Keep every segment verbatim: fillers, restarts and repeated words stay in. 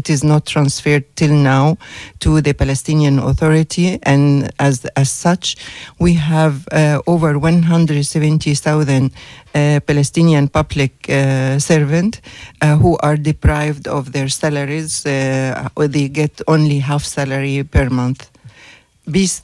it is not transferred till now to the Palestinian Authority, and as as such, we have uh, over one hundred seventy thousand uh, Palestinian public uh, servants uh, who are deprived of their salaries. Uh, they get only half salary per month. Bis-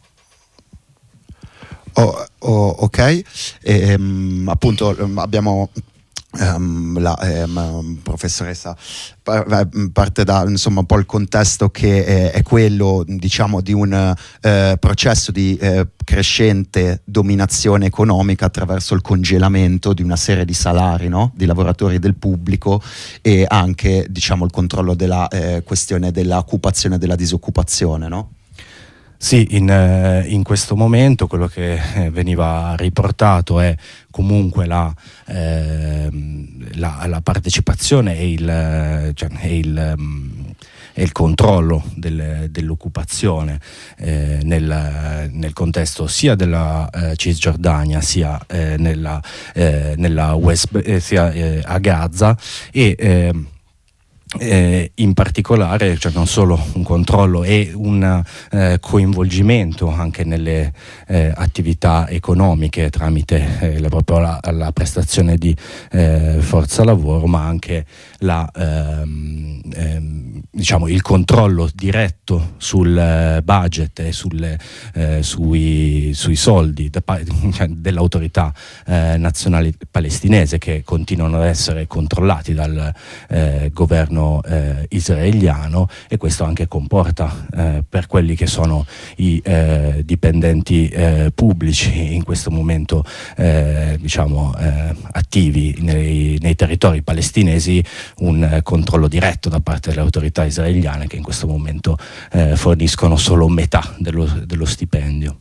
Oh, oh, ok, ehm, appunto abbiamo um, la um, professoressa parte da insomma un po' il contesto che è, è quello, diciamo, di un eh, processo di eh, crescente dominazione economica attraverso il congelamento di una serie di salari, no? Di lavoratori del pubblico, e anche, diciamo, il controllo della eh, questione dell'occupazione e della disoccupazione, no? Sì, in, in questo momento quello che veniva riportato è comunque la, eh, la, la partecipazione e il, cioè, e il, e il controllo del, dell'occupazione eh, nel, nel contesto sia della eh, Cisgiordania sia, eh, nella, eh, nella West, eh, sia eh, a Gaza, e eh, Eh, in particolare, cioè non solo un controllo e un eh, coinvolgimento anche nelle eh, attività economiche tramite eh, la, proprio la, la prestazione di eh, forza lavoro, ma anche la, ehm, ehm, diciamo il controllo diretto sul budget e sulle, eh, sui, sui soldi de, cioè, dell'autorità eh, nazionale palestinese, che continuano ad essere controllati dal eh, governo Eh, israeliano, e questo anche comporta eh, per quelli che sono i eh, dipendenti eh, pubblici in questo momento eh, diciamo eh, attivi nei, nei territori palestinesi un eh, controllo diretto da parte delle autorità israeliane, che in questo momento eh, forniscono solo metà dello, dello stipendio.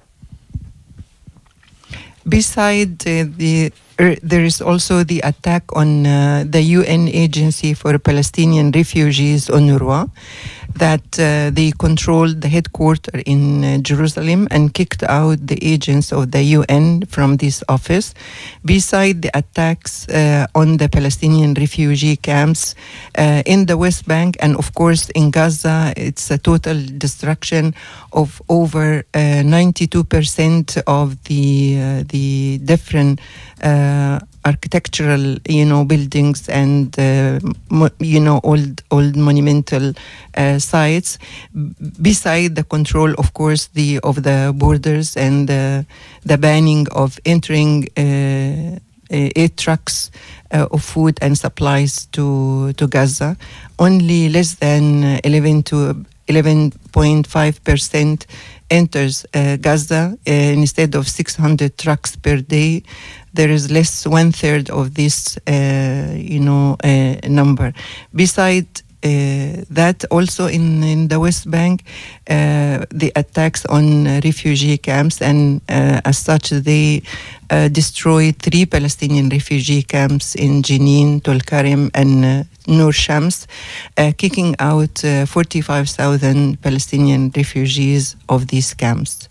Beside uh, the Er, there is also the attack on uh, the U N Agency for Palestinian Refugees, UNRWA, that uh, they controlled the headquarters in uh, Jerusalem and kicked out the agents of the U N from this office. Beside the attacks uh, on the Palestinian refugee camps uh, in the West Bank and, of course, in Gaza, it's a total destruction of over uh, ninety-two percent of the uh, the different uh, architectural, you know, buildings and uh, mo- you know old old monumental uh, sites. B- beside the control, of course, the of the borders and uh, the banning of entering uh, eight trucks uh, of food and supplies to to Gaza. Only less than eleven to eleven point five percent enters uh, Gaza uh, instead of six hundred trucks per day. There is less one third of this, uh, you know, uh, number. Besides uh, that, also in, in the West Bank, uh, the attacks on uh, refugee camps, and uh, as such, they uh, destroyed three Palestinian refugee camps in Jenin, Tulkarem, and uh, Nur Shams, uh, kicking out uh, forty-five thousand Palestinian refugees of these camps.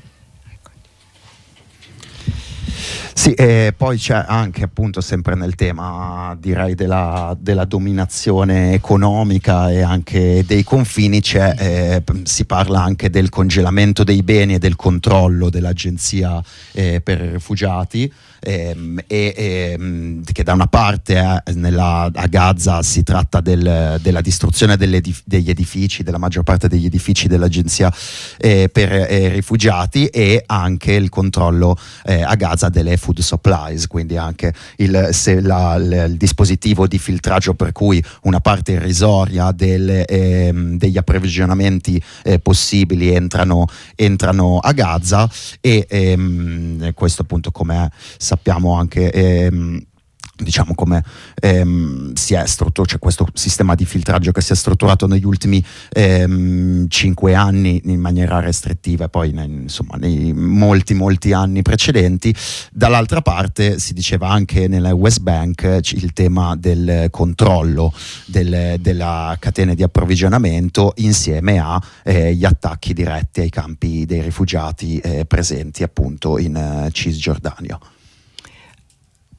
Sì, e poi c'è anche, appunto, sempre nel tema, direi, della, della dominazione economica e anche dei confini, c'è, eh, si parla anche del congelamento dei beni e del controllo dell'agenzia eh, per i rifugiati, ehm, e, e che da una parte eh, nella, a Gaza si tratta del, della distruzione delle, degli edifici, della maggior parte degli edifici dell'agenzia eh, per eh, rifugiati, e anche il controllo eh, a Gaza delle food supplies, quindi anche il, se la, il, il dispositivo di filtraggio per cui una parte irrisoria del, eh, degli approvvigionamenti eh, possibili entrano, entrano a Gaza, e ehm, questo, appunto, come sappiamo anche ehm, diciamo come ehm, si è strutturato, c'è questo sistema di filtraggio che si è strutturato negli ultimi ehm, cinque anni in maniera restrittiva, e poi ne, insomma nei molti molti anni precedenti. Dall'altra parte si diceva anche nella West Bank il tema del controllo del, della catena di approvvigionamento, insieme a eh, gli attacchi diretti ai campi dei rifugiati eh, presenti, appunto, in uh, Cisgiordania.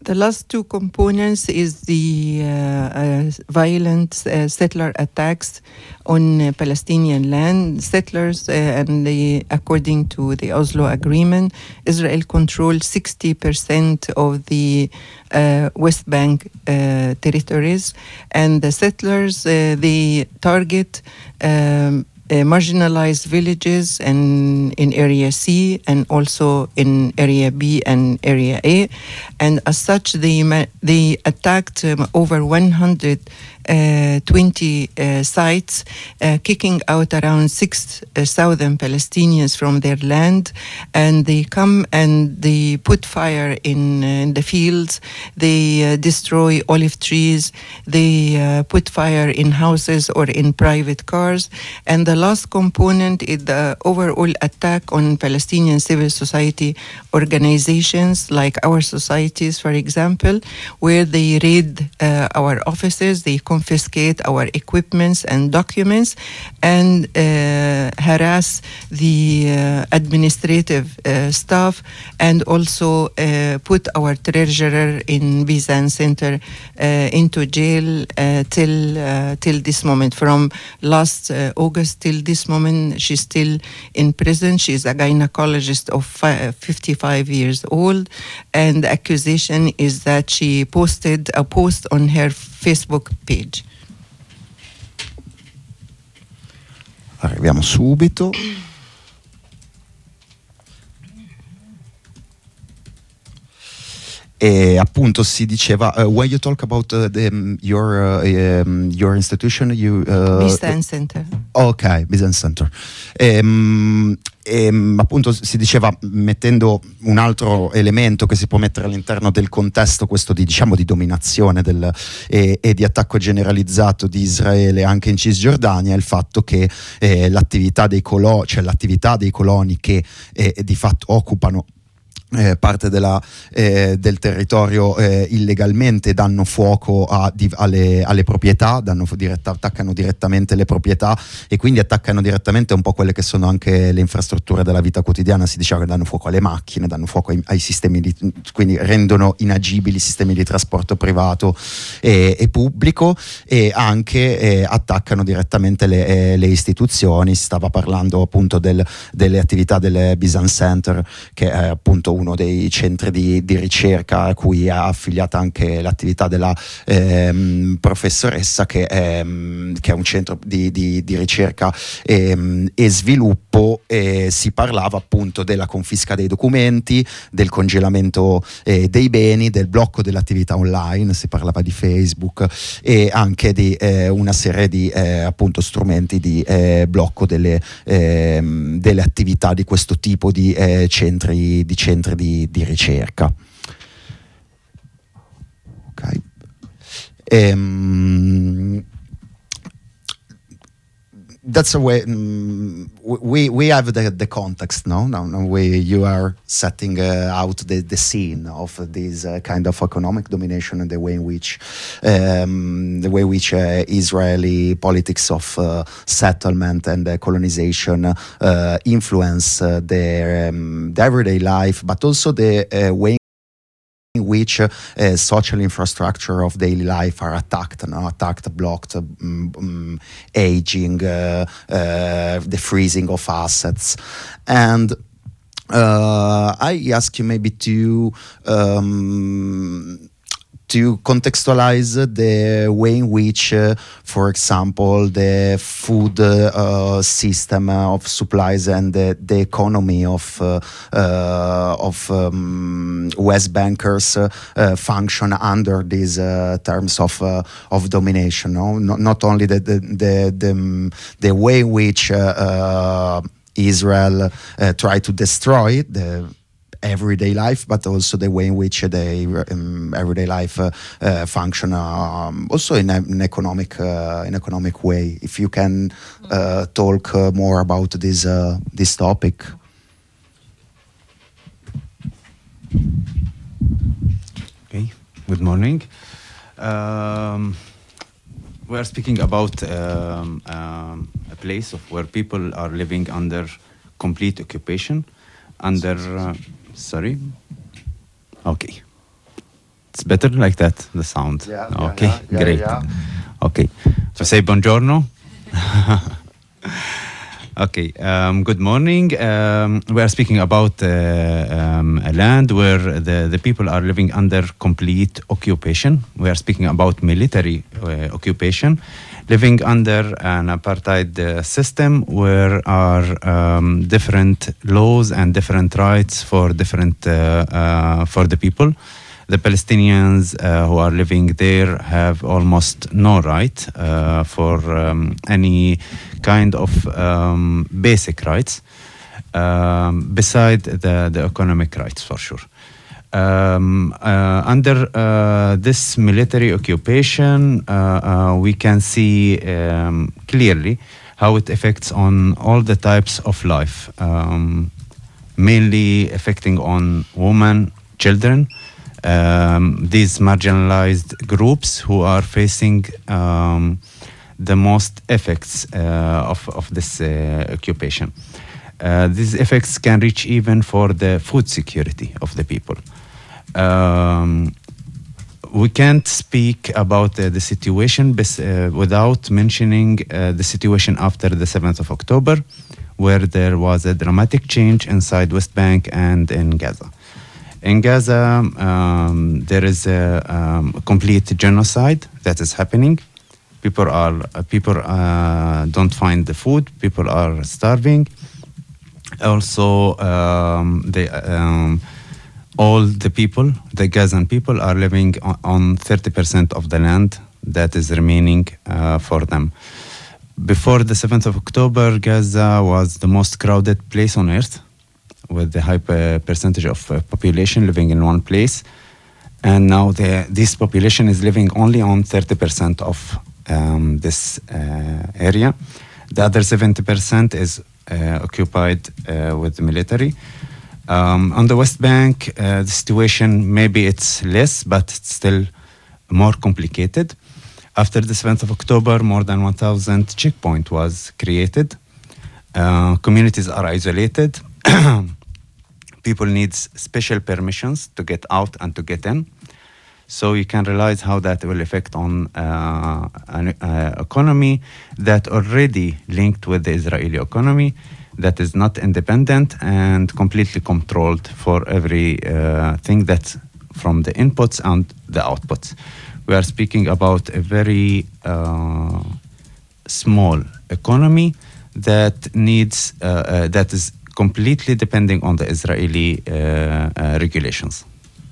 The last two components is the uh, uh, violent uh, settler attacks on uh, Palestinian land. Settlers, uh, and the, according to the Oslo Agreement, Israel controls sixty percent of the uh, West Bank uh, territories, and the settlers, uh, they target um, Uh, marginalized villages and in Area C and also in Area B and Area A. And as such, they, they attacked um, over one hundred twenty uh, sites, uh, kicking out around six thousand Palestinians from their land. And they come and they put fire in, uh, in the fields. They uh, destroy olive trees. They uh, put fire in houses or in private cars. And the last component is the overall attack on Palestinian civil society organizations like our societies, for example, where they raid uh, our offices, they confiscate our equipments and documents, and uh, harass the uh, administrative uh, staff, and also uh, put our treasurer in Bizan Center uh, into jail uh, till uh, till this moment. From last uh, August till this moment, she's still in prison. She's a gynecologist of fi- fifty-five years old, and the accusation is that she posted a post on her Facebook page. Arriviamo subito. E appunto si diceva, uh, when you talk about uh, the, um, your uh, um, your institution, you uh, Bizan Center. Ok, Bizan Center. Ehm, ehm, appunto si diceva, mettendo un altro elemento che si può mettere all'interno del contesto, questo di, diciamo, di dominazione del, e, e di attacco generalizzato di Israele anche in Cisgiordania, il fatto che eh, l'attività dei coloni, cioè l'attività dei coloni che eh, di fatto occupano Eh, parte della, eh, del territorio eh, illegalmente, danno fuoco a, di, alle, alle proprietà, danno diretta, attaccano direttamente le proprietà e quindi attaccano direttamente un po' quelle che sono anche le infrastrutture della vita quotidiana. Si diceva che danno fuoco alle macchine, danno fuoco ai, ai sistemi di, quindi rendono inagibili i sistemi di trasporto privato e, e pubblico, e anche eh, attaccano direttamente le, eh, le istituzioni. Si stava parlando appunto del, delle attività del Bizan Center, che è appunto uno dei centri di, di ricerca a cui è affiliata anche l'attività della ehm, professoressa, che è, che è un centro di, di, di ricerca ehm, e sviluppo. E si parlava appunto della confisca dei documenti, del congelamento eh, dei beni, del blocco dell'attività online, si parlava di Facebook e anche di eh, una serie di eh, appunto strumenti di eh, blocco delle, eh, delle attività di questo tipo di eh, centri di centri Di, di ricerca. Ok. Um, that's a way. Um, we we have the the context, no? Now, now we you are setting uh, out the, the scene of this uh, kind of economic domination and the way in which um, the way in which uh, Israeli politics of uh, settlement and uh, colonization uh, influence uh, their, um, their everyday life, but also the uh, way in which uh, uh, social infrastructure of daily life are attacked, no? attacked, blocked, um, um, aging, uh, uh, the freezing of assets. And uh, I ask you maybe to um, to contextualize the way in which, uh, for example, the food uh, system of supplies and the, the economy of uh, uh, of um, West Bankers uh, uh, function under these uh, terms of uh, of domination. No? Not, not only the the the, the, the way in which uh, uh, Israel uh, tried to destroy the everyday life, but also the way in which they um, everyday life uh, uh, function um, also in an economic uh, in economic way. If you can uh, talk uh, more about this uh, this topic. Okay. Good morning. Um, we are speaking about um, um, a place of where people are living under complete occupation, under. Uh, Sorry. Okay. It's better like that, the sound. Yeah, okay, yeah, yeah, great. yeah. Okay, so say buongiorno. Okay, um, good morning. Um, we are speaking about uh, um, a land where the, the people are living under complete occupation. We are speaking about military uh, occupation, living under an apartheid uh, system where are um, different laws and different rights for different uh, uh, for the people. The Palestinians uh, who are living there have almost no right uh, for um, any kind of um, basic rights, um, beside the, the economic rights for sure. Um, uh, under uh, this military occupation, uh, uh, we can see um, clearly how it affects on all the types of life, um, mainly affecting on women, children, um, these marginalized groups who are facing um, the most effects uh, of, of this uh, occupation. Uh, these effects can reach even for the food security of the people. Um, we can't speak about uh, the situation bes- uh, without mentioning uh, the situation after the seventh of October, where there was a dramatic change inside West Bank and in Gaza. In Gaza, um, there is a um, complete genocide that is happening. People are uh, people uh, don't find the food. People are starving. Also, um, they, um, all the people, the Gazan people, are living on thirty percent of the land that is remaining uh, for them. Before the seventh of October, Gaza was the most crowded place on earth, with the high percentage of uh, population living in one place. And now the, this population is living only on thirty percent of um, this uh, area. The other seventy percent is uh, occupied uh, with the military. Um, on the West Bank, uh, the situation, maybe it's less, but it's still more complicated. After the seventh of October, more than one thousand checkpoint was created. Uh, communities are isolated. People need special permissions to get out and to get in. So you can realize how that will affect on uh, an uh, economy that already linked with the Israeli economy, that is not independent and completely controlled for every uh, thing that's from the inputs and the outputs. We are speaking about a very uh, small economy that needs uh, uh, that is completely depending on the Israeli uh, uh, regulations.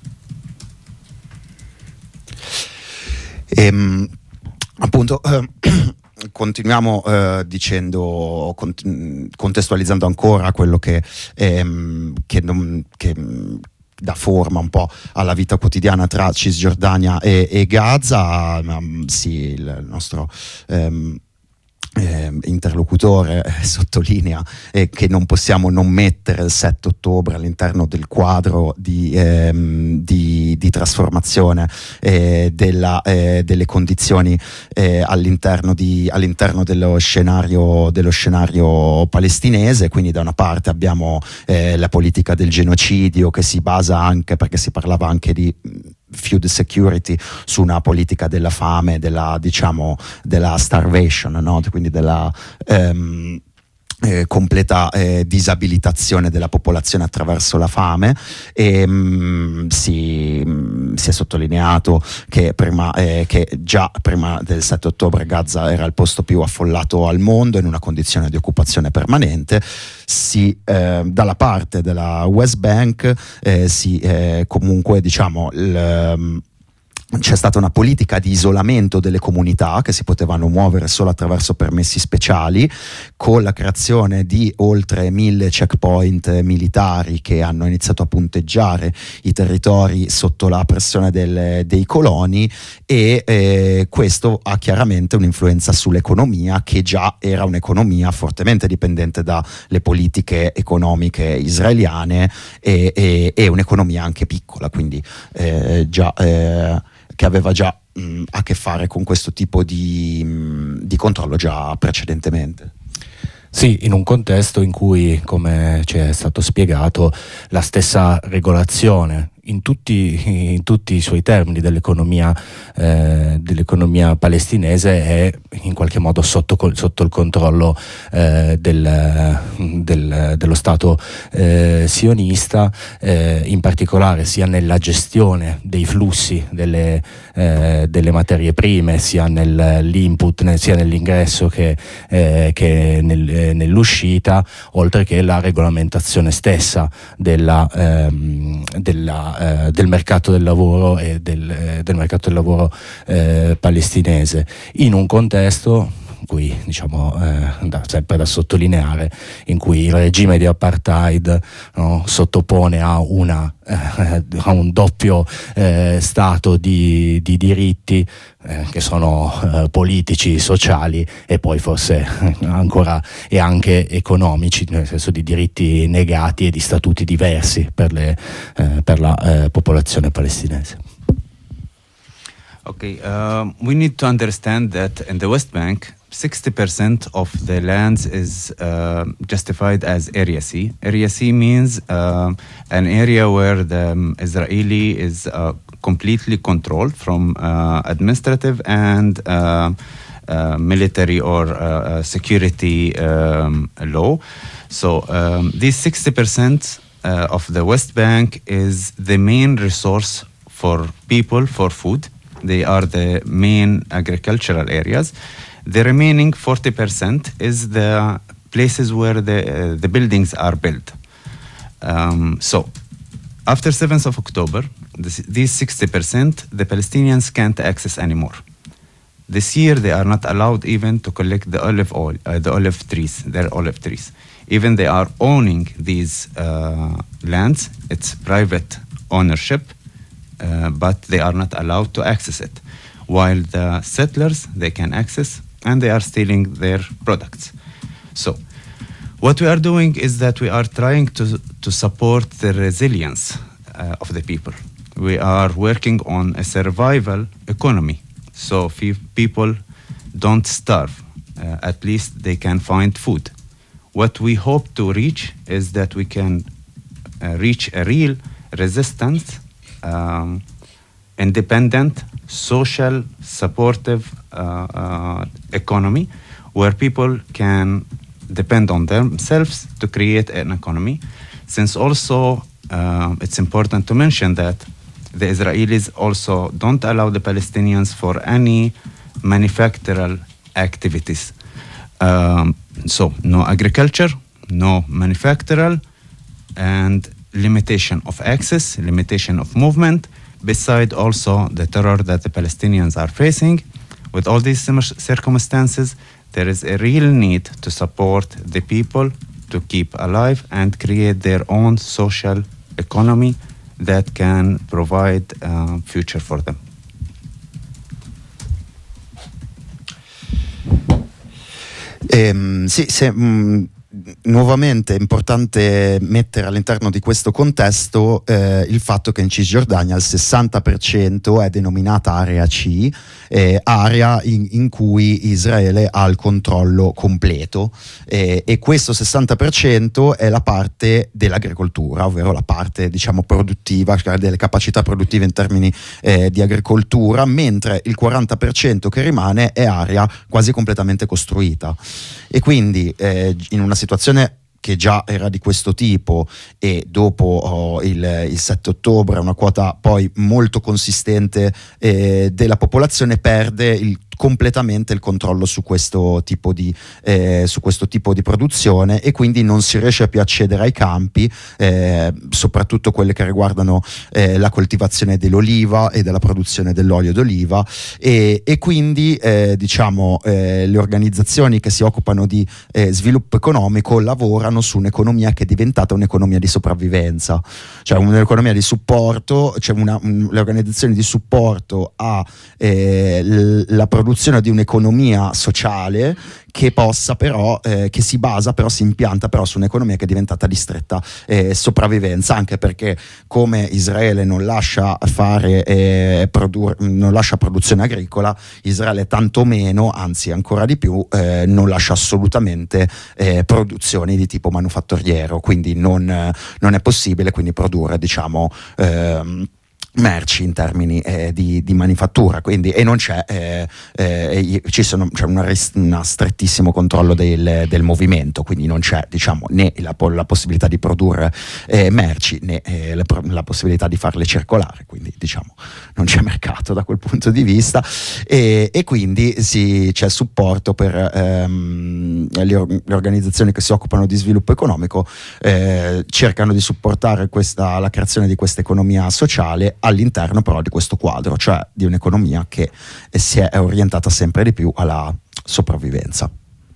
Ehm, appunto eh, continuiamo eh, dicendo cont- contestualizzando ancora quello che, ehm, che, non, che dà forma un po' alla vita quotidiana tra Cisgiordania e, e Gaza. Um, sì, il nostro ehm, Eh, interlocutore eh, sottolinea eh, che non possiamo non mettere il sette ottobre all'interno del quadro di, ehm, di, di trasformazione eh, della, eh, delle condizioni eh, all'interno, di, all'interno dello scenario, dello scenario palestinese. Quindi da una parte abbiamo eh, la politica del genocidio, che si basa anche, perché si parlava anche di food security, su una politica della fame, della, diciamo, della starvation, no? Quindi della ehm, eh, completa eh, disabilitazione della popolazione attraverso la fame. E mh, si, mh, si è sottolineato che prima eh, che già prima del sette ottobre Gaza era il posto più affollato al mondo, in una condizione di occupazione permanente. Si, eh, dalla parte della West Bank eh, si, eh, comunque diciamo il, c'è stata una politica di isolamento delle comunità, che si potevano muovere solo attraverso permessi speciali, con la creazione di oltre mille checkpoint militari che hanno iniziato a punteggiare i territori sotto la pressione del, dei coloni, e eh, questo ha chiaramente un'influenza sull'economia, che già era un'economia fortemente dipendente dalle politiche economiche israeliane, e, e, e un'economia anche piccola, quindi eh, già eh, che aveva già mh, a che fare con questo tipo di, mh, di controllo già precedentemente. Sì, in un contesto in cui, come ci è stato spiegato, la stessa regolazione in tutti, in tutti i suoi termini dell'economia, eh, dell'economia palestinese è in qualche modo sotto, sotto il controllo eh, del, del, dello Stato eh, sionista, eh, in particolare sia nella gestione dei flussi delle, eh, delle materie prime, sia nell'input, nel, sia nell'ingresso che, eh, che nel, eh, nell'uscita, oltre che la regolamentazione stessa della, ehm, della, eh, del mercato del lavoro e del, eh, del mercato del lavoro eh, palestinese, in un contesto in cui, diciamo, eh, da, sempre da sottolineare, in cui il regime di apartheid, no, sottopone a, una, eh, a un doppio eh, stato di, di diritti eh, che sono eh, politici, sociali e poi forse ancora e anche economici, nel senso di diritti negati e di statuti diversi per, le, eh, per la eh, popolazione palestinese. Okay, um, we need to understand that in the West Bank, sixty percent of the lands is uh, justified as Area C. Area C means uh, an area where the um, Israeli is uh, completely controlled from uh, administrative and uh, uh, military or uh, security um, law. So um, this sixty percent uh, of the West Bank is the main resource for people for food. They are the main agricultural areas. The remaining forty percent is the places where the, uh, the buildings are built. Um, so, after seventh of October, this, these sixty percent, the Palestinians can't access anymore. This year, they are not allowed even to collect the olive oil, uh, the olive trees, their olive trees. Even they are owning these uh, lands, it's private ownership, uh, but they are not allowed to access it. While the settlers, they can access, and they are stealing their products. So, what we are doing is that we are trying to, to support the resilience uh, of the people. We are working on a survival economy. So, if people don't starve, uh, at least they can find food. What we hope to reach is that we can uh, reach a real resistance, um, independent, social, supportive uh, uh, economy where people can depend on themselves to create an economy. Since also uh, it's important to mention that the Israelis also don't allow the Palestinians for any manufacturing activities. Um, so no agriculture, no manufacturing, and limitation of access, limitation of movement, beside also the terror that the Palestinians are facing. With all these circumstances, there is a real need to support the people to keep alive and create their own social economy that can provide a future for them. Ehm, sì, se, mh, nuovamente è importante mettere all'interno di questo contesto eh, il fatto che in Cisgiordania il sessanta per cento è denominata area C, eh, area in, in cui Israele ha il controllo completo, eh, e questo sessanta per cento è la parte dell'agricoltura, ovvero la parte, diciamo, produttiva, cioè delle capacità produttive in termini eh, di agricoltura, mentre il quaranta per cento che rimane è area quasi completamente costruita. E quindi eh, in una situazione che già era di questo tipo e dopo oh, il, il sette ottobre una quota poi molto consistente eh, della popolazione perde il completamente il controllo su questo tipo di eh, su questo tipo di produzione, e quindi non si riesce più a accedere ai campi, eh, soprattutto quelle che riguardano eh, la coltivazione dell'oliva e della produzione dell'olio d'oliva, e, e quindi eh, diciamo eh, le organizzazioni che si occupano di eh, sviluppo economico lavorano su un'economia che è diventata un'economia di sopravvivenza, cioè un'economia di supporto, cioè una, un, le organizzazioni di supporto a eh, l- la produzione produzione di un'economia sociale che possa però, eh, che si basa però, si impianta però su un'economia che è diventata di stretta eh, sopravvivenza, anche perché come Israele non lascia fare eh, produr- non lascia produzione agricola, Israele tanto meno, anzi ancora di più, eh, non lascia assolutamente eh, produzioni di tipo manufatturiero, quindi non, eh, non è possibile quindi produrre, diciamo, ehm, merci in termini eh, di, di manifattura, quindi, e non c'è eh, eh, ci sono, c'è un res- strettissimo controllo del, del movimento, quindi non c'è, diciamo, né la, la possibilità di produrre eh, merci né eh, la, la possibilità di farle circolare, quindi diciamo non c'è mercato da quel punto di vista, e, e quindi si, c'è supporto per ehm, le, le organizzazioni che si occupano di sviluppo economico, eh, cercano di supportare questa, la creazione di questa economia sociale all'interno però di questo quadro, cioè di un'economia che si è orientata sempre di più alla sopravvivenza.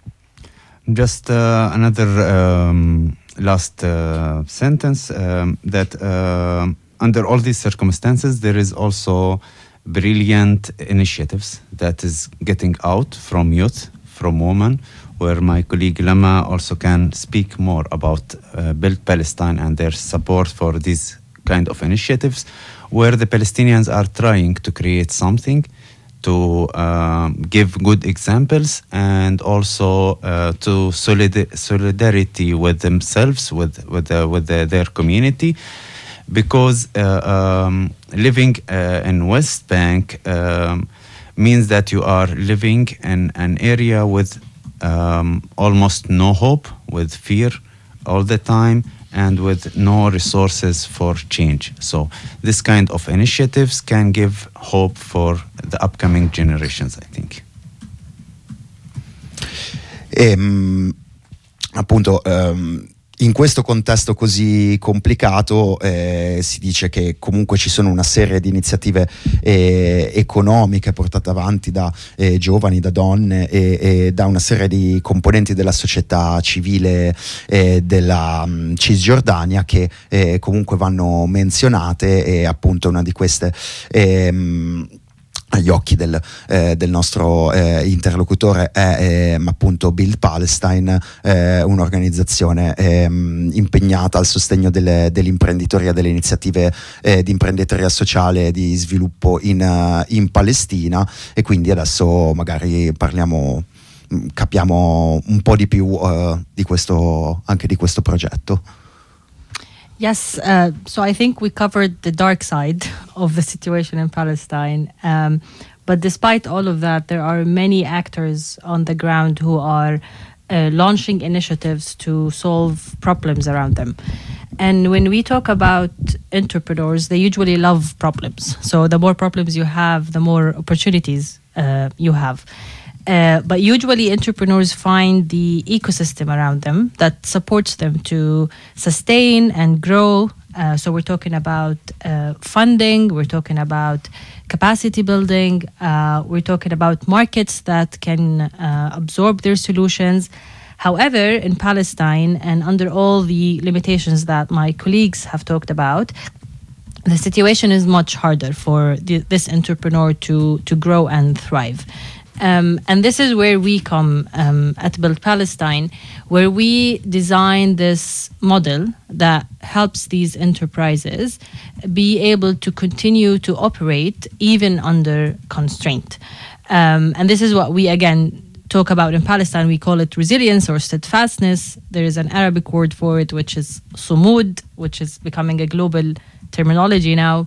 Just uh, another um, last uh, sentence um, that uh, under all these circumstances there is also brilliant initiatives that is getting out from youth, from women, where my colleague Lama also can speak more about uh, Build Palestine and their support for these kind of initiatives, where the Palestinians are trying to create something, to uh, give good examples, and also uh, to solid- solidarity with themselves, with with, uh, with the, their community, because uh, um, living uh, in West Bank um, means that you are living in an area with um, almost no hope, with fear all the time, and with no resources for change. So this kind of initiatives can give hope for the upcoming generations, I think. E, appunto, um, in questo contesto così complicato eh, si dice che comunque ci sono una serie di iniziative eh, economiche portate avanti da eh, giovani, da donne e, e da una serie di componenti della società civile eh, della um, Cisgiordania che eh, comunque vanno menzionate, e appunto una di queste ehm, agli occhi del, eh, del nostro eh, interlocutore è eh, appunto Build Palestine, eh, un'organizzazione eh, impegnata al sostegno delle, dell'imprenditoria, delle iniziative eh, di imprenditoria sociale e di sviluppo in, uh, in Palestina, e quindi adesso magari parliamo, capiamo un po' di più uh, di questo, anche di questo progetto. Yes, uh, so I think we covered the dark side of the situation in Palestine. Um, but despite all of that, there are many actors on the ground who are uh, launching initiatives to solve problems around them. And when we talk about entrepreneurs, they usually love problems. So the more problems you have, the more opportunities uh, you have. Uh, but usually entrepreneurs find the ecosystem around them that supports them to sustain and grow. Uh, so we're talking about uh, funding, we're talking about capacity building, uh, we're talking about markets that can uh, absorb their solutions. However, in Palestine, and under all the limitations that my colleagues have talked about, the situation is much harder for the, this entrepreneur to, to grow and thrive. Um, and this is where we come um, at Build Palestine, where we design this model that helps these enterprises be able to continue to operate even under constraint. Um, and this is what we, again, talk about in Palestine. We call it resilience or steadfastness. There is an Arabic word for it, which is sumud, which is becoming a global terminology now.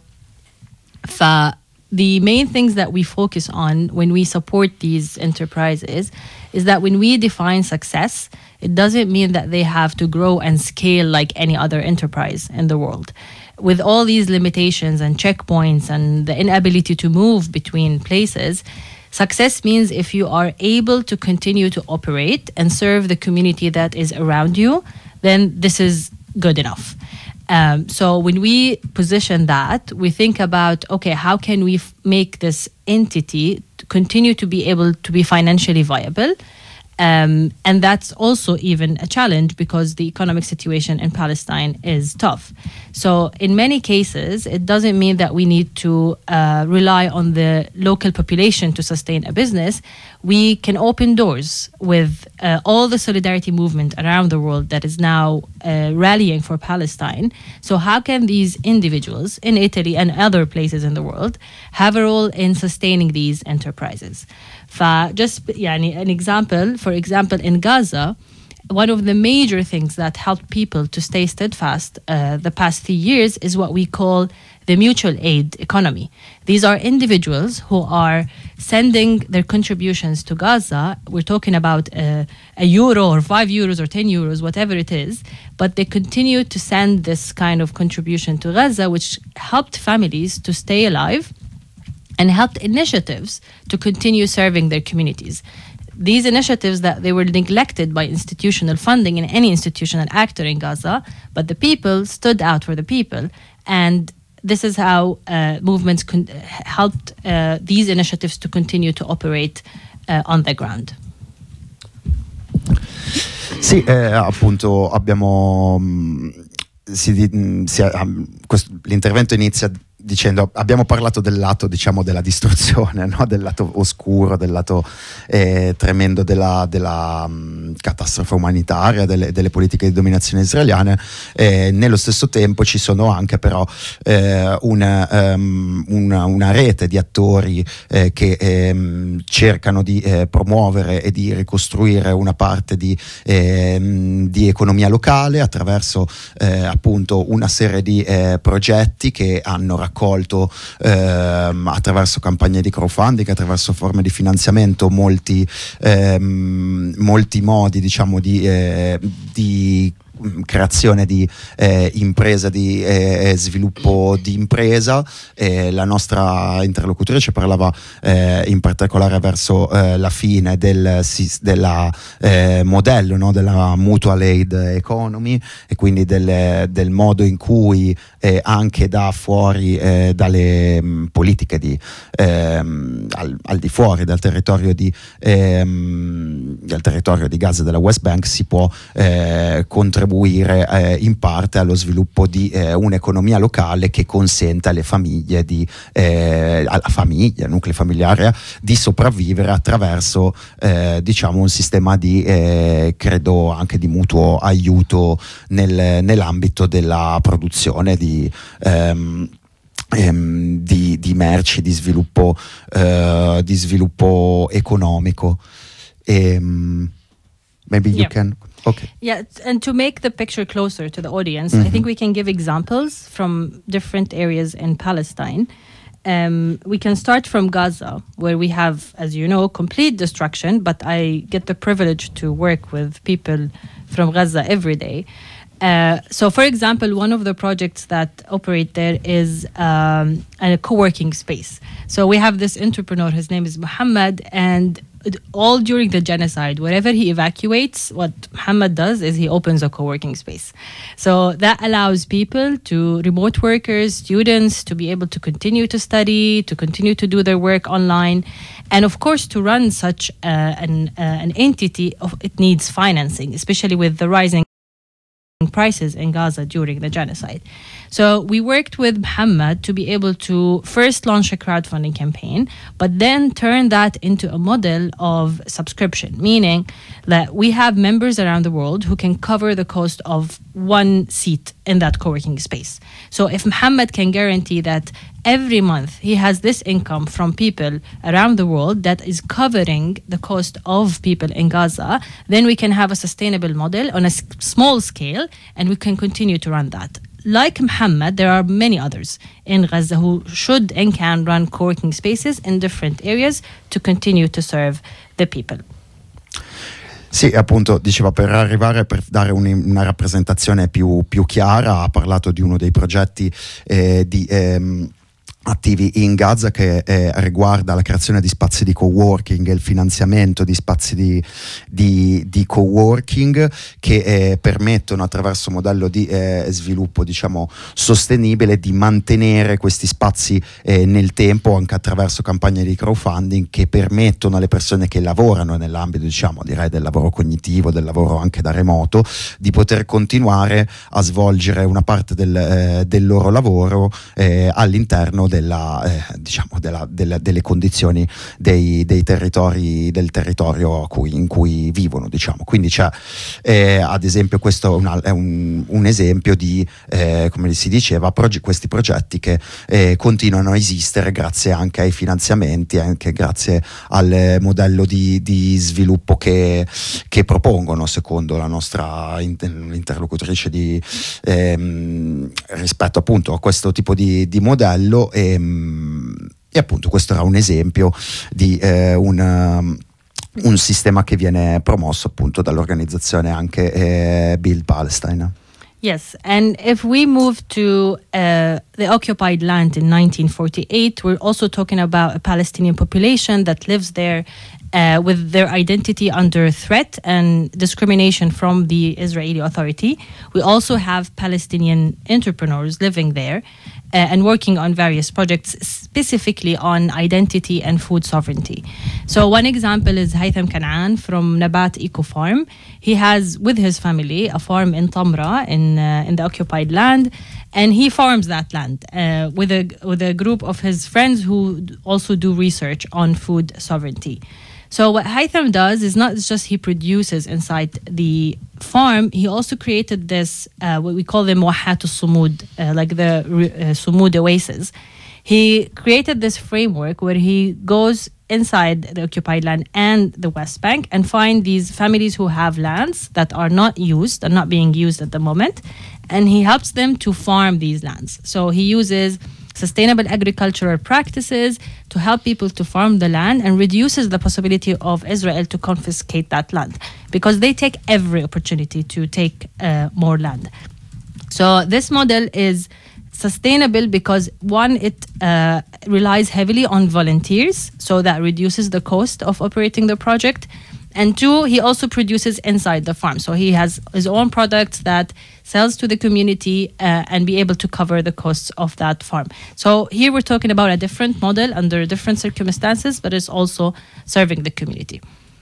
Fa The main things that we focus on when we support these enterprises is that when we define success, it doesn't mean that they have to grow and scale like any other enterprise in the world. With all these limitations and checkpoints and the inability to move between places, success means if you are able to continue to operate and serve the community that is around you, then this is good enough. Um, so when we position that, we think about, okay, how can we f- make this entity continue to be able to be financially viable Um, and that's also even a challenge because the economic situation in Palestine is tough. So in many cases, it doesn't mean that we need to uh, rely on the local population to sustain a business. We can open doors with uh, all the solidarity movement around the world that is now uh, rallying for Palestine. So how can these individuals in Italy and other places in the world have a role in sustaining these enterprises? For just يعني, an example, for example, in Gaza, one of the major things that helped people to stay steadfast uh, the past few years is what we call the mutual aid economy. These are individuals who are sending their contributions to Gaza. We're talking about uh, a euro or five euros or ten euros, whatever it is, but they continue to send this kind of contribution to Gaza, which helped families to stay alive and helped initiatives to continue serving their communities. These initiatives that they were neglected by institutional funding in any institutional actor in Gaza, but the people stood out for the people. And this is how uh, movements con- helped uh, these initiatives to continue to operate uh, on the ground. Sì, eh, appunto abbiamo... Si, si, um, questo, l'intervento inizia dicendo abbiamo parlato del lato, diciamo, della distruzione, no? Del lato oscuro, del lato eh, tremendo della, della um, catastrofe umanitaria, delle, delle politiche di dominazione israeliane. Eh, nello stesso tempo ci sono anche però eh, una, um, una, una rete di attori eh, che eh, cercano di eh, promuovere e di ricostruire una parte di, eh, di economia locale attraverso eh, appunto una serie di eh, progetti che hanno raccolto raccolto ehm, attraverso campagne di crowdfunding, attraverso forme di finanziamento, molti, ehm, molti modi, diciamo, di, eh, di creazione di eh, impresa, di eh, sviluppo di impresa. Eh, la nostra interlocutrice parlava eh, in particolare verso eh, la fine del della, eh, modello, no? Della mutual aid economy, e quindi del, del modo in cui eh, anche da fuori eh, dalle mh, politiche di, ehm, al, al di fuori dal territorio di ehm, del territorio di Gaza e della West Bank si può eh, contribuire Eh, in parte allo sviluppo di eh, un'economia locale che consenta alle famiglie di eh, alla famiglia, nuclei familiari, di sopravvivere attraverso eh, diciamo un sistema di eh, credo anche di mutuo aiuto nel, nell'ambito della produzione di ehm, ehm, di, di merci, di sviluppo eh, di sviluppo economico. E, maybe you yeah. can Okay. Yeah, and to make the picture closer to the audience, mm-hmm. I think we can give examples from different areas in Palestine. Um, we can start from Gaza, where we have, as you know, complete destruction, but I get the privilege to work with people from Gaza every day. Uh, so, for example, one of the projects that operate there is um, a co-working space. So we have this entrepreneur, his name is Muhammad, and all during the genocide, wherever he evacuates, what Muhammad does is he opens a co-working space. So that allows people to, remote workers, students, to be able to continue to study, to continue to do their work online. And of course, to run such uh, an, uh, an entity, it needs financing, especially with the rising prices in Gaza during the genocide. So we worked with Muhammad to be able to first launch a crowdfunding campaign, but then turn that into a model of subscription, meaning that we have members around the world who can cover the cost of one seat in that co-working space. So if Muhammad can guarantee that every month he has this income from people around the world that is covering the cost of people in Gaza, then we can have a sustainable model on a s- small scale, and we can continue to run that. Like Muhammad, there are many others in Gaza who should and can run co-working spaces in different areas to continue to serve the people. Sì, appunto, diceva, per arrivare, per dare un, una rappresentazione più, più chiara, ha parlato di uno dei progetti eh, di... Ehm, attivi in Gaza, che eh, riguarda la creazione di spazi di coworking e il finanziamento di spazi di, di, di coworking che eh, permettono, attraverso un modello di eh, sviluppo diciamo sostenibile, di mantenere questi spazi eh, nel tempo, anche attraverso campagne di crowdfunding che permettono alle persone che lavorano nell'ambito diciamo direi del lavoro cognitivo, del lavoro anche da remoto, di poter continuare a svolgere una parte del, eh, del loro lavoro eh, all'interno della, eh, diciamo della, della, delle condizioni dei, dei territori del territorio a cui, in cui vivono, diciamo. Quindi c'è eh, ad esempio questo una, è un, un esempio di eh, come si diceva proge- questi progetti che eh, continuano a esistere grazie anche ai finanziamenti, anche grazie al modello di, di sviluppo che, che propongono, secondo la nostra inter- interlocutrice di, ehm, rispetto appunto a questo tipo di, di modello. E, e appunto questo era un esempio di eh, un, um, un sistema che viene promosso appunto dall'organizzazione anche eh, Build Palestine. Yes, and if we move to uh, the occupied land in nineteen forty-eight, we're also talking about a Palestinian population that lives there uh, with their identity under threat and discrimination from the Israeli Authority. We also have Palestinian entrepreneurs living there uh, and working on various projects specifically on identity and food sovereignty. So one example is Haytham Kanaan from Nabat Eco Farm. He has, with his family, a farm in Tamra in uh, in the occupied land, and he farms that land uh, with a with a group of his friends who also do research on food sovereignty. So what Haytham does is not just he produces inside the farm, he also created this, uh, what we call them Wahat al-Sumud, uh, like the uh, Sumud oasis. He created this framework where he goes inside the occupied land and the West Bank and find these families who have lands that are not used, are not being used at the moment, and he helps them to farm these lands. So he uses sustainable agricultural practices to help people to farm the land and reduces the possibility of Israel to confiscate that land, because they take every opportunity to take uh, more land. So this model is sustainable because, one, it uh, relies heavily on volunteers, so that reduces the cost of operating the project. And two, he also produces inside the farm. So he has his own products that sells to the community uh, and be able to cover the costs of that farm. So here we're talking about a different model under different circumstances, but it's also serving the community.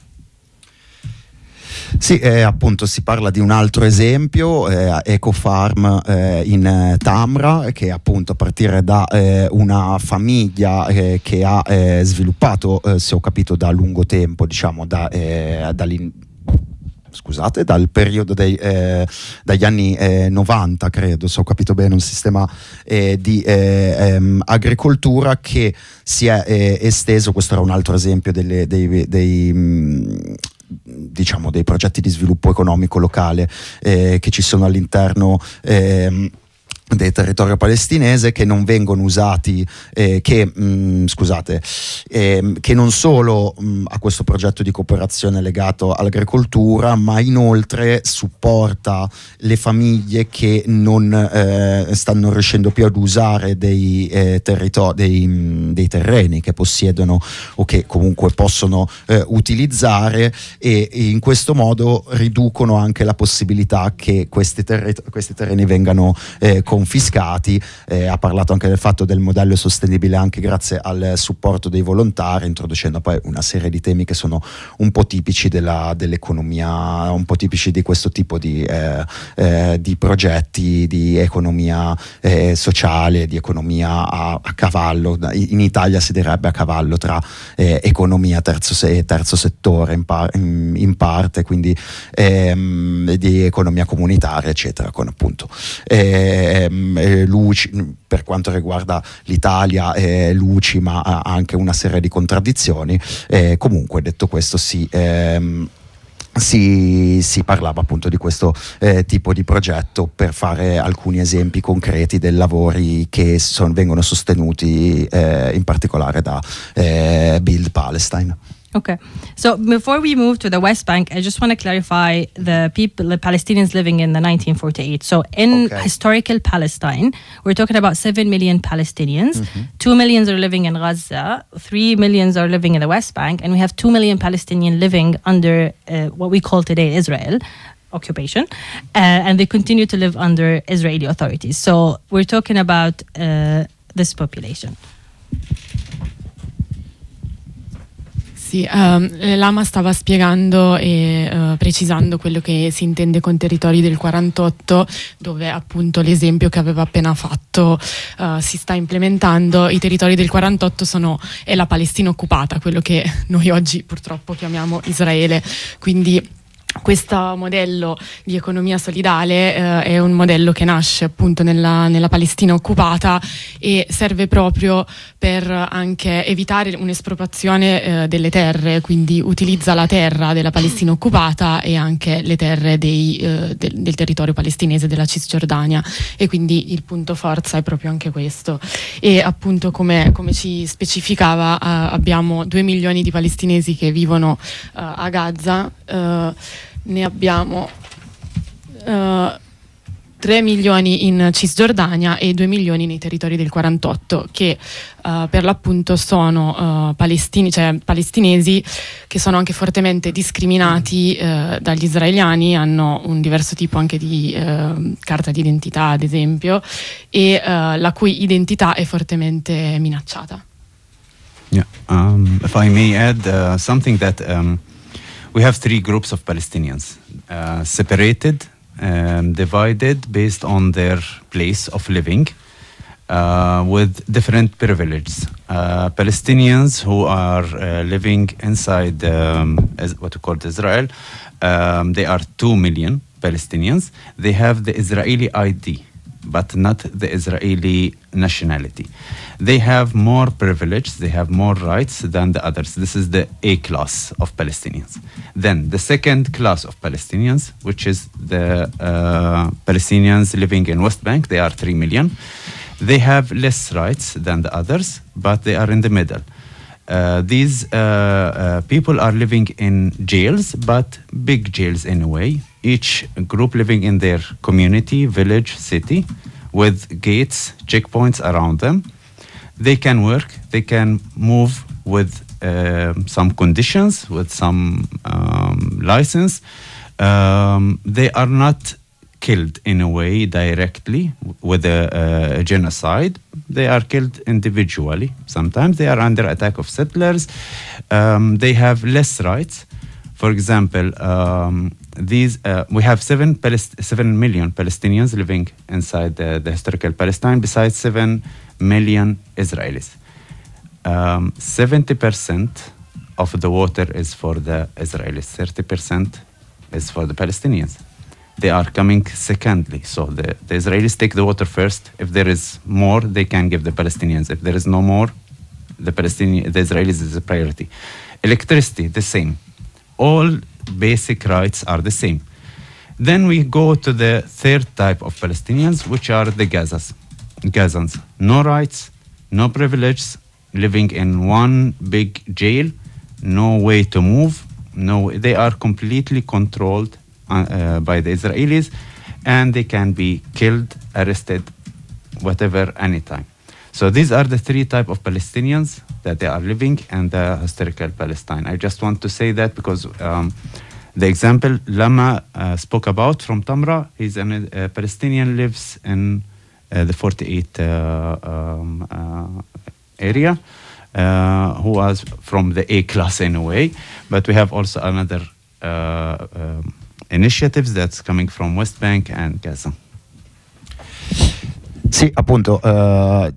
Sì, eh, appunto si parla di un altro esempio, eh, Ecofarm eh, in eh, Tamra, che appunto a partire da eh, una famiglia eh, che ha eh, sviluppato, eh, se ho capito, da lungo tempo, diciamo da, eh, scusate, dal periodo dei, eh, dagli anni eh, novanta, credo, se ho capito bene, un sistema eh, di eh, ehm, agricoltura che si è eh, esteso. Questo era un altro esempio delle, dei, dei mh, diciamo dei progetti di sviluppo economico locale eh, che ci sono all'interno eh, del territorio palestinese, che non vengono usati, eh, che mh, scusate, eh, che non solo mh, ha questo progetto di cooperazione legato all'agricoltura, ma inoltre supporta le famiglie che non eh, stanno riuscendo più ad usare dei, eh, territori, dei, mh, dei terreni che possiedono o che comunque possono eh, utilizzare, e in questo modo riducono anche la possibilità che questi, terri- questi terreni vengano eh, confiscati. Eh, ha parlato anche del fatto del modello sostenibile anche grazie al supporto dei volontari, introducendo poi una serie di temi che sono un po' tipici della, dell'economia, un po' tipici di questo tipo di, eh, eh, di progetti di economia eh, sociale, di economia a, a cavallo. In Italia si direbbe a cavallo tra eh, economia terzo e terzo settore in, par- in, in parte, quindi ehm, di economia comunitaria, eccetera, con appunto ehm, eh, luci, per quanto riguarda l'Italia, eh, luci, ma ha anche una serie di contraddizioni. Eh, comunque, detto questo, si, ehm, si, si parlava appunto di questo eh, tipo di progetto per fare alcuni esempi concreti dei lavori che son, vengono sostenuti eh, in particolare da eh, Build Palestine. Okay, so before we move to the West Bank, I just want to clarify the people, the Palestinians living in the nineteen forty-eight. So in Okay. historical Palestine, we're talking about seven million Palestinians. Mm-hmm. two millions are living in Gaza, three millions are living in the West Bank, and we have two million Palestinians living under uh, what we call today Israel occupation, uh, and they continue to live under Israeli authorities. So we're talking about uh, this population. Sì, um, Lama stava spiegando e uh, precisando quello che si intende con territori del quarantotto, dove appunto l'esempio che aveva appena fatto uh, si sta implementando. I territori del quarantotto sono è la Palestina occupata, quello che noi oggi purtroppo chiamiamo Israele, quindi questo modello di economia solidale eh, è un modello che nasce appunto nella, nella Palestina occupata e serve proprio per anche evitare un'espropriazione eh, delle terre, quindi utilizza la terra della Palestina occupata e anche le terre dei, eh, del, del territorio palestinese della Cisgiordania, e quindi il punto forza è proprio anche questo. E appunto come, come ci specificava eh, abbiamo due milioni di palestinesi che vivono eh, a Gaza. eh, Ne abbiamo uh, tre milioni in Cisgiordania e due milioni nei territori del quarantotto, che uh, per l'appunto sono uh, palestini, cioè palestinesi che sono anche fortemente discriminati uh, dagli israeliani, hanno un diverso tipo anche di uh, carta d'identità ad esempio, e uh, la cui identità è fortemente minacciata. Yeah, um, if I may add uh, something that um, we have three groups of Palestinians, uh, separated, um, divided based on their place of living, uh, with different privileges. Uh, Palestinians who are uh, living inside um, as what we call Israel, um, they are two million Palestinians. They have the Israeli I D, but not the Israeli nationality. They have more privilege, they have more rights than the others. This is the A class of Palestinians. Then the second class of Palestinians, which is the uh, Palestinians living in West Bank, they are three million. They have less rights than the others, but they are in the middle. Uh, these uh, uh, people are living in jails, but big jails in a way. Each group living in their community, village, city, with gates, checkpoints around them. They can work, they can move with uh, some conditions, with some um, license. Um, they are not killed in a way directly with a, a genocide. They are killed individually. Sometimes they are under attack of settlers. Um, they have less rights. For example, um, these uh, we have seven Palest- seven million Palestinians living inside the, the historical Palestine, besides seven million Israelis. Um, seventy percent of the water is for the Israelis. thirty percent is for the Palestinians. They are coming secondly. So the, the Israelis take the water first. If there is more, they can give the Palestinians. If there is no more, the Palestinian, the Israelis is a priority. Electricity, the same. All basic rights are the same. Then we go to the third type of Palestinians, which are the Gazas. Gazans. No rights, no privileges, living in one big jail, no way to move. No, they are completely controlled uh, uh, by the Israelis, and they can be killed, arrested, whatever, anytime. So these are the three type of Palestinians that they are living in the historical Palestine. I just want to say that because um, the example Lama uh, spoke about from Tamra, he's an, a Palestinian, lives in uh, the forty-eight uh, um, uh, area, uh, who was from the A class in a way. But we have also another uh, um, initiatives that's coming from West Bank and Gaza. Sì, appunto. Uh...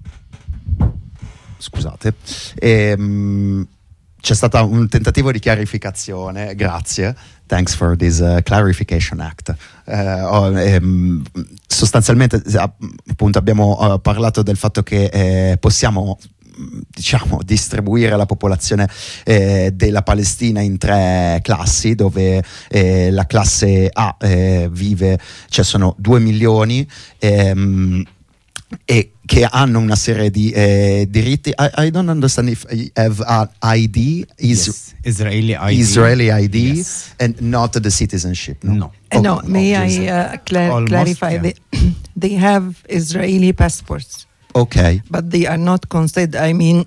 Scusate, ehm, c'è stato un tentativo di chiarificazione, grazie, thanks for this uh, clarification act. Eh, oh, ehm, sostanzialmente appunto abbiamo uh, parlato del fatto che eh, possiamo diciamo distribuire la popolazione eh, della Palestina in tre classi, dove eh, la classe A eh, vive, cioè sono due milioni, ehm, e che hanno una serie di eh, diritti. I, I don't understand if you have an I D, is Yes. Israeli I D. Israeli I D, Yes. and not the citizenship. No. No. Uh, no, Okay. may Okay. I uh, cla- Almost, clarify? yeah. They, they have Israeli passports, Okay. but they are not considered. I mean,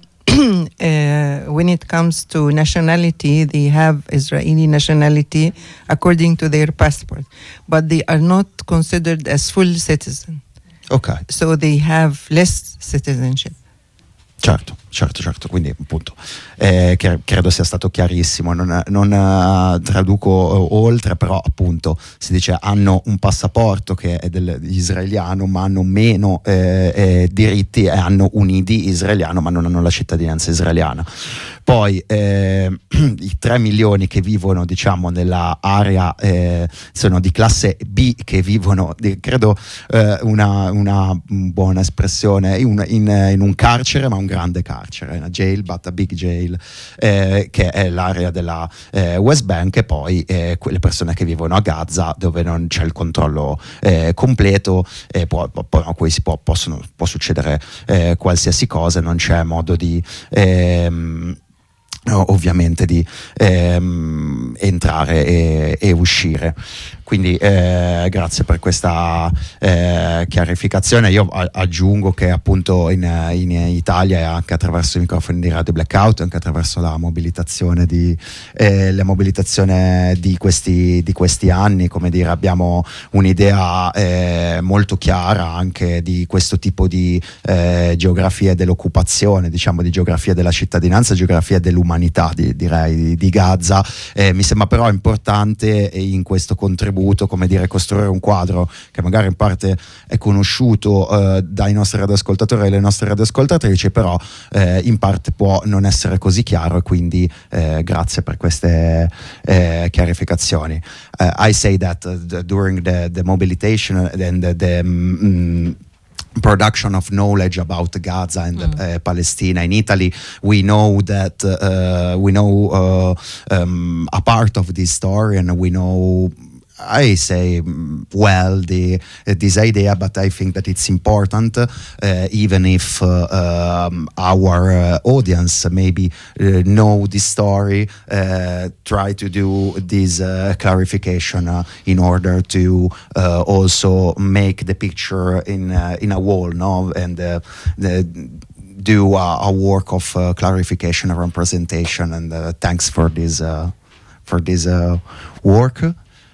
uh, when it comes to nationality, they have Israeli nationality according to their passport, but they are not considered as full citizen. Ok, So they have less citizenship. certo, certo, certo. Quindi appunto eh, che- credo sia stato chiarissimo. Non, non eh, traduco eh, oltre, però appunto si dice hanno un passaporto che è del- israeliano, ma hanno meno eh, eh, diritti e hanno un I D israeliano, ma non hanno la cittadinanza israeliana. Poi eh, i tre milioni che vivono, diciamo, nella area eh, sono di classe B, che vivono, di- credo eh, una, una buona espressione, in, in, in un carcere, ma un grande carcere, una jail, but a big jail, eh, che è l'area della eh, West Bank, e poi eh, quelle persone che vivono a Gaza, dove non c'è il controllo eh, completo, e poi, poi a cui si può, possono, può succedere eh, qualsiasi cosa, non c'è modo di ehm, ovviamente di ehm, entrare e, e uscire. Quindi eh, grazie per questa eh, chiarificazione. Io a- aggiungo che appunto in, in Italia, e anche attraverso i microfoni di Radio Blackout, anche attraverso la mobilitazione di, eh, la mobilitazione di questi, di questi anni, come dire, abbiamo un'idea eh, molto chiara anche di questo tipo di eh, geografia dell'occupazione, diciamo, di geografia della cittadinanza, geografia dell'umanità, di, direi, di, di Gaza. Eh, mi sembra però importante in questo contributo, come dire, costruire un quadro che magari in parte è conosciuto eh, dai nostri radioascoltatori e le nostre radioascoltatrici, però eh, in parte può non essere così chiaro, e quindi eh, grazie per queste eh, chiarificazioni. Uh, I say that uh, the, during the, the mobilization and the, the mm, production of knowledge about Gaza and Mm. uh, Palestine in Italy, we know that uh, we know uh, um, a part of this story, and we know, I say, mm, well, the uh, this idea, but I think that it's important, uh, even if uh, um, our uh, audience maybe uh, know this story, uh, try to do this uh, clarification uh, in order to uh, also make the picture in uh, in a wall, no, and uh, the do a, a work of uh, clarification and representation. And uh, thanks for this uh, for this uh, work.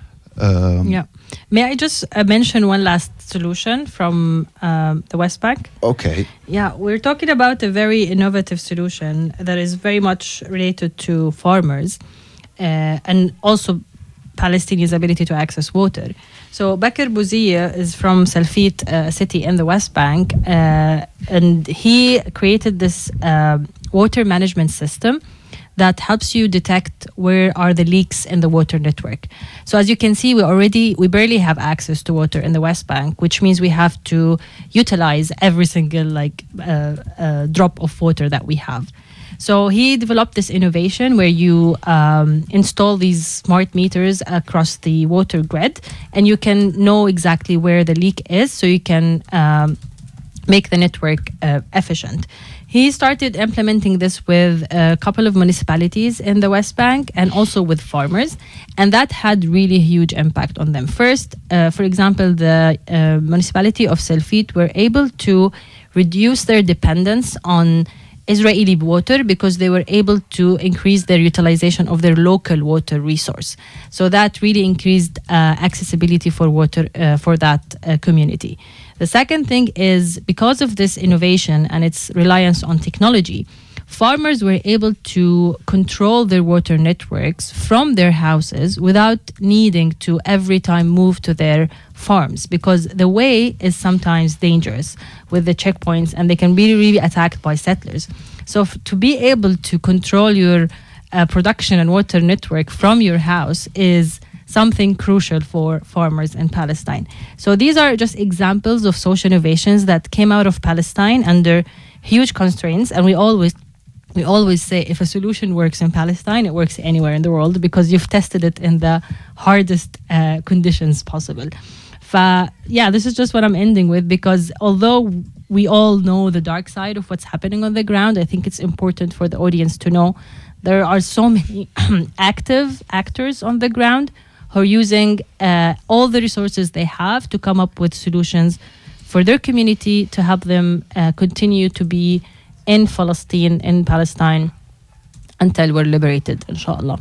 Um, Yeah. May I just uh, mention one last solution from um, the West Bank? Okay. Yeah, we're talking about a very innovative solution that is very much related to farmers uh, and also Palestinians' ability to access water. So Bakr Bouzia is from Salfit uh, city in the West Bank, uh, and he created this uh, water management system that helps you detect where are the leaks in the water network. So as you can see, we already, we barely have access to water in the West Bank, which means we have to utilize every single like uh, uh, drop of water that we have. So he developed this innovation where you um, install these smart meters across the water grid, and you can know exactly where the leak is, so you can um, make the network uh, efficient. He started implementing this with a couple of municipalities in the West Bank and also with farmers, and that had really huge impact on them. First, uh, for example, the uh, municipality of Salfit were able to reduce their dependence on Israeli water because they were able to increase their utilization of their local water resource. So that really increased uh, accessibility for water uh, for that uh, community. The second thing is, because of this innovation and its reliance on technology, farmers were able to control their water networks from their houses without needing to every time move to their farms, because the way is sometimes dangerous with the checkpoints and they can be really attacked by settlers. So f- to be able to control your uh, production and water network from your house is something crucial for farmers in Palestine. So these are just examples of social innovations that came out of Palestine under huge constraints, and we always we always say if a solution works in Palestine, it works anywhere in the world because you've tested it in the hardest uh, conditions possible. Fa, yeah, this is just what I'm ending with, because although we all know the dark side of what's happening on the ground. I think it's important for the audience to know there are so many active actors on the ground who are using uh, all the resources they have to come up with solutions for their community to help them uh, continue to be in Palestine, in Palestine, until we're liberated, inshallah.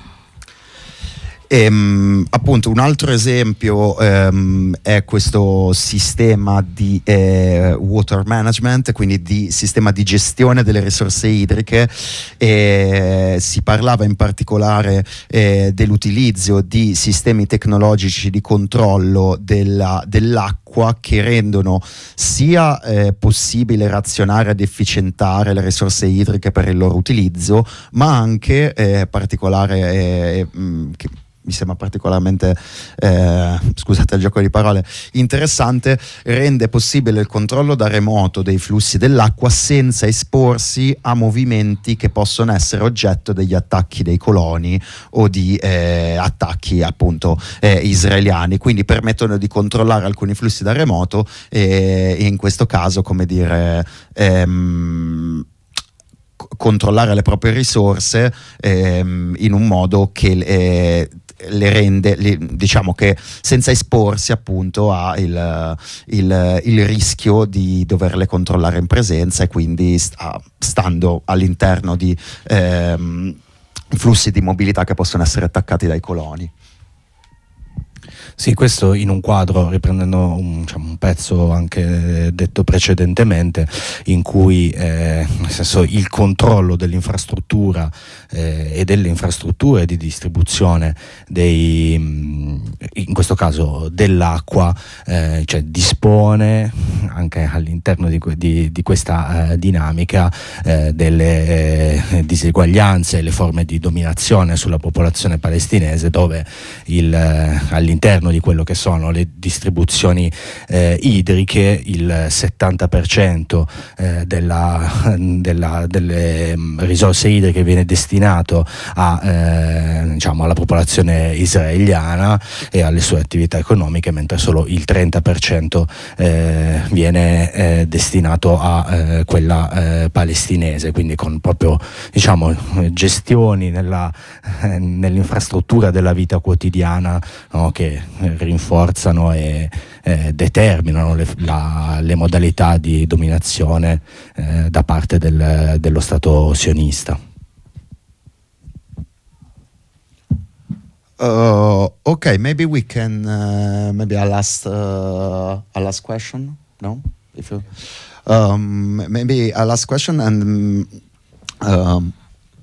Ehm, appunto un altro esempio ehm, è questo sistema di eh, water management, quindi di sistema di gestione delle risorse idriche. Eh, si parlava in particolare eh, dell'utilizzo di sistemi tecnologici di controllo della, dell'acqua che rendono sia eh, possibile razionare ed efficientare le risorse idriche per il loro utilizzo, ma anche eh, particolare eh, mh, che mi sembra particolarmente, eh, scusate il gioco di parole, interessante, rende possibile il controllo da remoto dei flussi dell'acqua senza esporsi a movimenti che possono essere oggetto degli attacchi dei coloni o di eh, attacchi appunto eh, israeliani, quindi permettono di controllare alcuni flussi da remoto e in questo caso, come dire, ehm, controllare le proprie risorse ehm, in un modo che eh, le rende, le, diciamo che senza esporsi appunto a il, il, il rischio di doverle controllare in presenza e quindi sta, stando all'interno di ehm, flussi di mobilità che possono essere attaccati dai coloni. Sì, questo in un quadro, riprendendo un, diciamo, un pezzo anche detto precedentemente, in cui eh, nel senso, il controllo dell'infrastruttura eh, e delle infrastrutture di distribuzione dei, in questo caso dell'acqua, eh, cioè dispone anche all'interno di, di, di questa eh, dinamica eh, delle eh, diseguaglianze, le forme di dominazione sulla popolazione palestinese, dove il, eh, all'interno di quello che sono le distribuzioni eh, idriche, il settanta per cento eh, della, della, delle risorse idriche viene destinato a, eh, diciamo, alla popolazione israeliana e alle sue attività economiche, mentre solo il trenta per cento eh, viene eh, destinato a eh, quella eh, palestinese, quindi con proprio, diciamo, gestioni nella, eh, nell'infrastruttura della vita quotidiana, no, che rinforzano e eh, determinano le, la, le modalità di dominazione eh, da parte del, dello Stato sionista. Uh, okay, maybe we can uh, maybe a last uh, a last question. No, if you um, maybe a last question and um,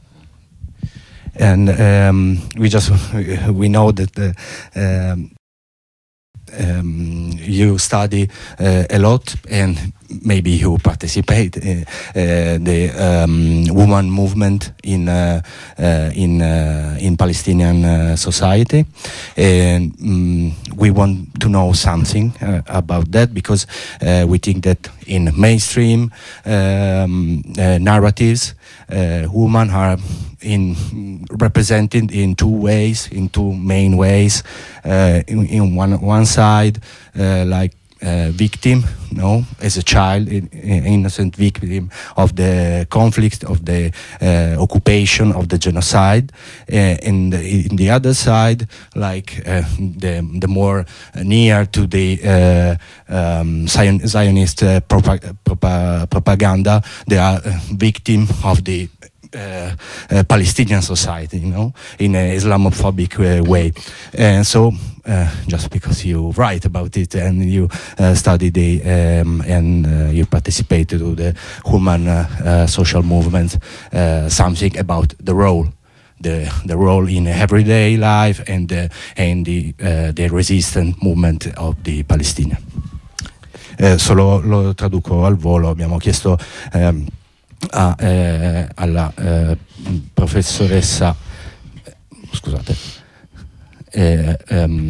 and um, we just we know that the, um, um, you study uh, a lot and maybe you participate in uh, the um, woman movement in uh, uh, in uh, in Palestinian uh, society, and um, we want to know something uh, about that, because uh, we think that in mainstream um, uh, narratives, uh, women are in represented in two ways, in two main ways. Uh, in, in one one side, uh, like Uh, victim, no, as a child, in, in innocent victim of the conflict, of the uh, occupation, of the genocide, uh, and in the other side, like uh, the the more near to the uh, um, Zion, Zionist uh, propag- propa- propaganda, they are uh, victim of the Uh, uh, Palestinian society, you know, in an Islamophobic uh, way. And so, uh, just because you write about it and you uh, study the um, and uh, you participate to the human uh, uh, social movement, uh, something about the role. The, the role in everyday life and the, and the, uh, the resistance movement of the Palestinians. Eh, solo lo traduco al volo. Abbiamo chiesto um, A, eh, alla eh, professoressa, scusate, eh, ehm,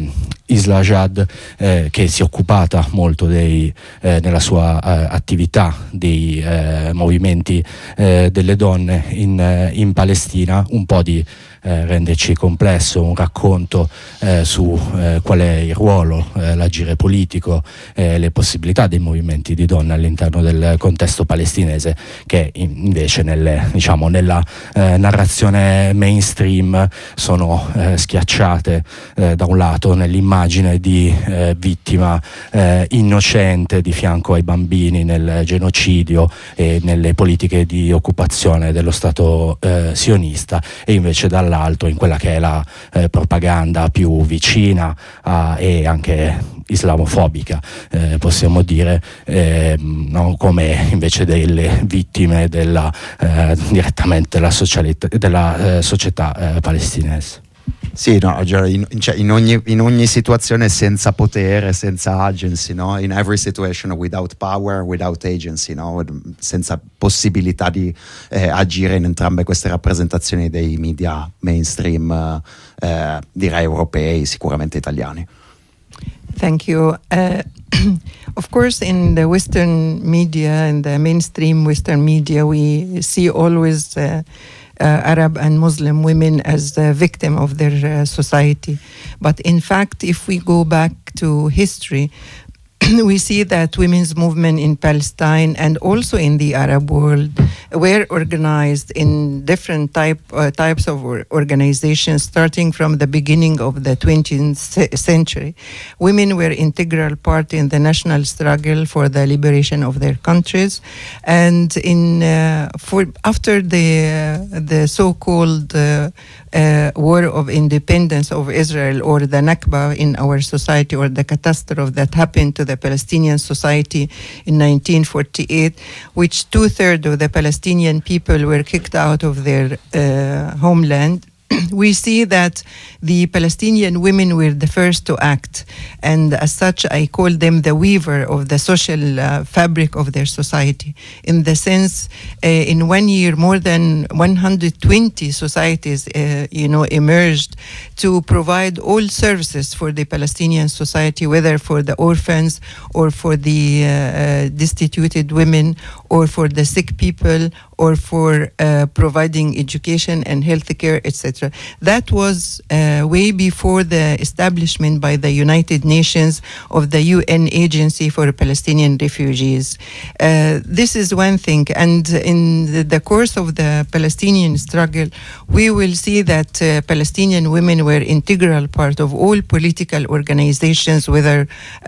Isla Jad, eh, che si è occupata molto dei, eh, nella sua eh, attività dei eh, movimenti eh, delle donne in, eh, in Palestina, un po' di eh, renderci complesso un racconto eh, su eh, qual è il ruolo, eh, l'agire politico, eh, le possibilità dei movimenti di donne all'interno del contesto palestinese, che invece nelle, diciamo, nella eh, narrazione mainstream sono eh, schiacciate eh, da un lato nell'immagine di eh, vittima eh, innocente di fianco ai bambini nel genocidio e nelle politiche di occupazione dello Stato eh, sionista, e invece dall'altro in quella che è la eh, propaganda più vicina a, e anche islamofobica, eh, possiamo dire, eh, no? Come invece delle vittime della, eh, direttamente della, socialità, della eh, società eh, palestinese. Sì, no, in, cioè in, ogni, in ogni situazione senza potere, senza agency, no? In every situation without power, without agency, no? Senza possibilità di eh, agire in entrambe queste rappresentazioni dei media mainstream, eh, direi europei, sicuramente italiani. Thank you. Uh, of course, in the Western media, in the mainstream Western media, we see always uh, uh, Arab and Muslim women as the victim of their uh, society. But in fact, if we go back to history, we see that women's movement in Palestine and also in the Arab world were organized in different type, uh, types of organizations starting from the beginning of the twentieth century. Women were integral part in the national struggle for the liberation of their countries, and in uh, for after the uh, the so-called uh, Uh, war of independence of Israel, or the Nakba in our society, or the catastrophe that happened to the Palestinian society in nineteen forty-eight, which two-thirds of the Palestinian people were kicked out of their uh, homeland. We see that the Palestinian women were the first to act, and as such I call them the weaver of the social uh, fabric of their society, in the sense uh, in one year more than one hundred twenty societies uh, you know emerged to provide all services for the Palestinian society, whether for the orphans or for the uh, uh, destituted women or for the sick people or for uh, providing education and health care, et cetera. That was uh, way before the establishment by the United Nations of the U N Agency for Palestinian Refugees. Uh, this is one thing, and in the course of the Palestinian struggle, we will see that uh, Palestinian women were integral part of all political organizations, whether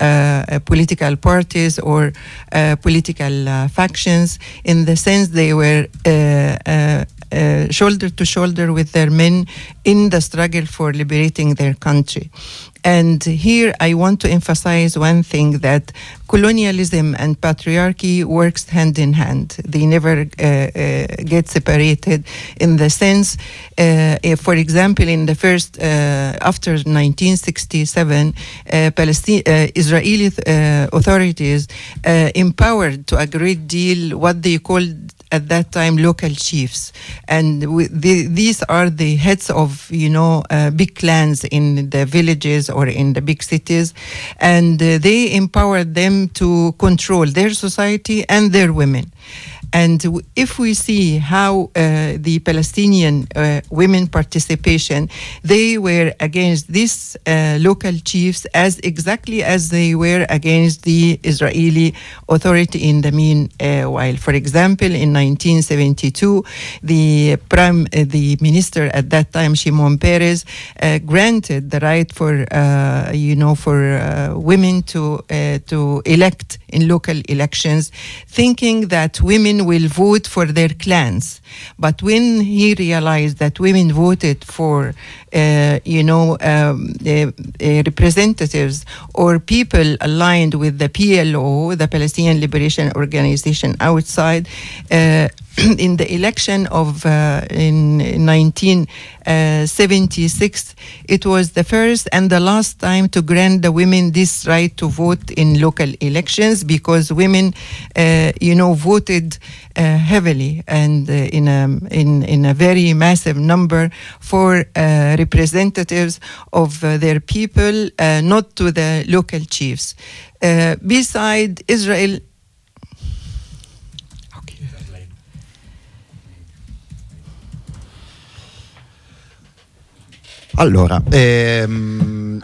uh, political parties or uh, political uh, factions, in the sense they were uh, uh, uh, shoulder to shoulder with their men in the struggle for liberating their country. And here I want to emphasize one thing, that colonialism and patriarchy works hand in hand. They never uh, uh, get separated, in the sense, uh, if, for example, in the first, uh, after nineteen sixty-seven, uh, Palestine, uh, Israeli uh, authorities uh, empowered to a great deal what they called at that time local chiefs, and w- the, these are the heads of you know uh, big clans in the villages or in the big cities, and uh, they empowered them to control their society and their women. And w- if we see how uh, the Palestinian uh, women participation, they were against these uh, local chiefs as exactly as they were against the Israeli authority in the meanwhile. For example, in nineteen seventy-two, the prime, uh, the minister at that time, Shimon Peres, uh, granted the right for uh, you know for uh, women to uh, to elect in local elections, thinking that women will vote for their clans. But when he realized that women voted for, uh, you know, um, uh, uh, representatives or people aligned with the P L O, the Palestinian Liberation Organization outside, uh, in the election of uh, in nineteen seventy-six, it was the first and the last time to grant the women this right to vote in local elections, because women, uh, you know, voted uh, heavily and uh, in a in in a very massive number for uh, representatives of uh, their people, uh, not to the local chiefs. Uh, beside Israel, okay. Allora, ehm,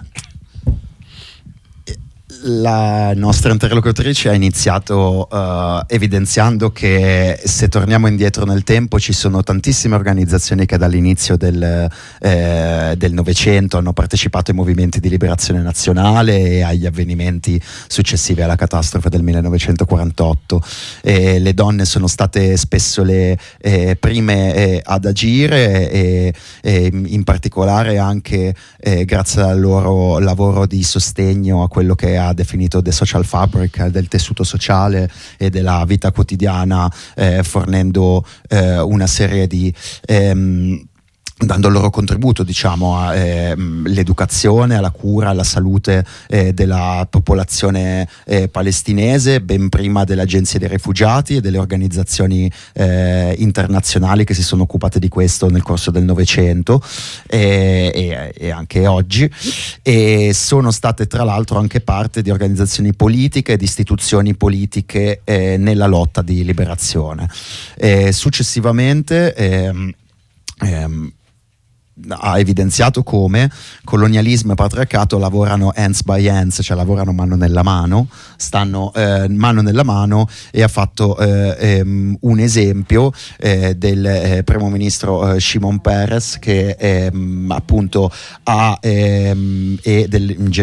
la nostra interlocutrice ha iniziato uh, evidenziando che, se torniamo indietro nel tempo, ci sono tantissime organizzazioni che dall'inizio del, eh, del Novecento hanno partecipato ai movimenti di liberazione nazionale e agli avvenimenti successivi alla catastrofe del millenovecentoquarantotto. E le donne sono state spesso le eh, prime eh, ad agire e, e in particolare anche eh, grazie al loro lavoro di sostegno a quello che ha definito the social fabric, del tessuto sociale e della vita quotidiana, eh, fornendo eh, una serie di ehm, dando il loro contributo, diciamo, all'educazione, eh, alla cura, alla salute eh, della popolazione eh, palestinese, ben prima delle agenzie dei rifugiati e delle organizzazioni eh, internazionali che si sono occupate di questo nel corso del Novecento e, e, e anche oggi, e sono state tra l'altro anche parte di organizzazioni politiche e di istituzioni politiche eh, nella lotta di liberazione. E successivamente ehm, ehm, ha evidenziato come colonialismo e patriarcato lavorano hands by hands, cioè lavorano mano nella mano, stanno eh, mano nella mano, e ha fatto eh, ehm, un esempio eh, del eh, primo ministro eh, Shimon Peres, che ehm, appunto ha ehm, e del, in